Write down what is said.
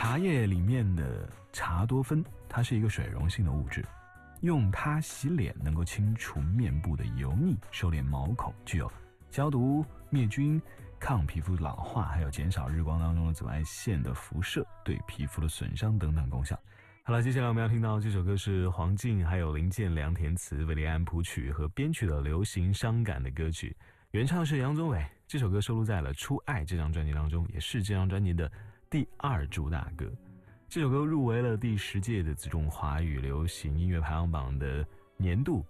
茶叶里面的茶多酚，它是一个水溶性的物质，用它洗脸能够清除面部的油腻，收敛毛孔，具有消毒、灭菌、抗皮肤老化，还有减少日光当中的紫外线的辐射，对皮肤的损伤等等功效。好了，接下来我们要听到这首歌是黄靖还有林建良填词，韦礼安谱曲和编曲的流行伤感的歌曲，原唱是杨宗纬。这首歌收录在了《初爱》这张专辑当中，也是这张专辑的第2主打歌。这首歌入围了第10届的紫中华语流行音乐排行榜的年度